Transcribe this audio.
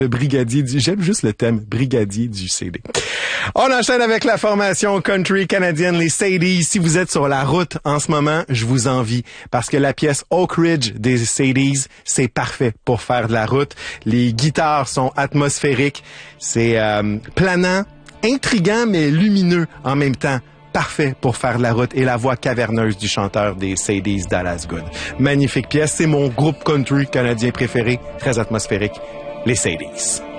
Le brigadier j'aime juste le thème, brigadier du CD. On enchaîne avec la formation country canadienne, les Sadies. Si vous êtes sur la route en ce moment, je vous envie parce que la pièce Oak Ridge des Sadies, c'est parfait pour faire de la route. Les guitares sont atmosphériques, c'est planant, intriguant mais lumineux en même temps. Parfait pour faire de la route et la voix caverneuse du chanteur des Sadies, Dallas Good. Magnifique pièce, c'est mon groupe country canadien préféré, très atmosphérique, les Sadies.